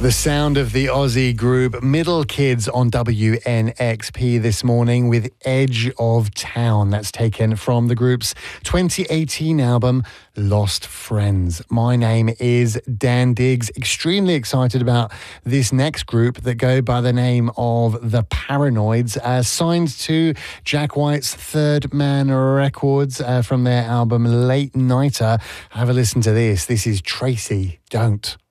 The sound of the Aussie group Middle Kids on WNXP this morning with Edge of Town. That's taken from the group's 2018 album Lost Friends. My name is Dan Diggs. Extremely excited about this next group that go by the name of The Paranoids, signed to Jack White's Third Man Records from their album Late Nighter. Have a listen to this. This is Tracy Don't.